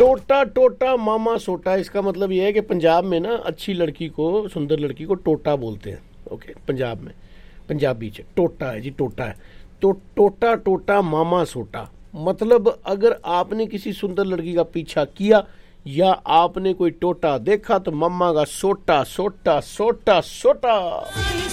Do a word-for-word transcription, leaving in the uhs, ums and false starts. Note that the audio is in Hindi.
टोटा टोटा मामा सोटा, इसका मतलब ये है कि पंजाब में ना अच्छी लड़की को, सुंदर लड़की को टोटा बोलते हैं। ओके, पंजाब में, पंजाबी च टोटा है जी, टोटा है। तो टोटा टोटा मामा सोटा मतलब अगर आपने किसी सुंदर लड़की का पीछा किया या आपने कोई टोटा देखा तो मम्मा का सोटा सोटा सोटा सोटा।